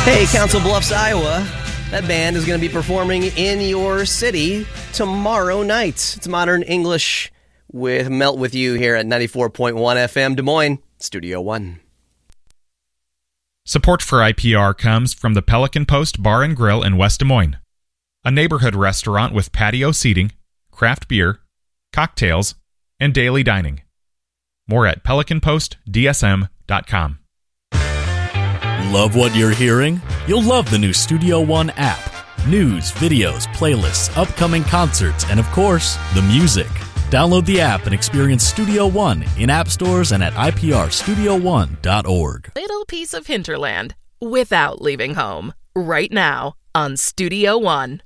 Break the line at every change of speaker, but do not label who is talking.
Hey, Council Bluffs, Iowa. That band is going to be performing in your city tomorrow night. It's Modern English with Melt With You here at 94.1 FM Des Moines, Studio One.
Support for IPR comes from the Pelican Post Bar and Grill in West Des Moines, a neighborhood restaurant with patio seating, craft beer, cocktails, and daily dining. More at pelicanpostdsm.com.
Love what you're hearing? You'll love the new Studio One app. News, videos, playlists, upcoming concerts, and of course, the music. Download the app and experience Studio One in app stores and at iprstudio1.org.
Little piece of hinterland without leaving home. Right now on Studio One.